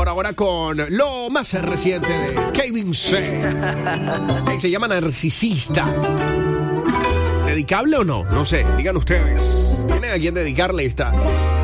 por ahora con lo más reciente de Kevin C. Se llama Narcisista. ¿Dedicable o no? No sé, digan ustedes. ¿Tienen a quién dedicarle esta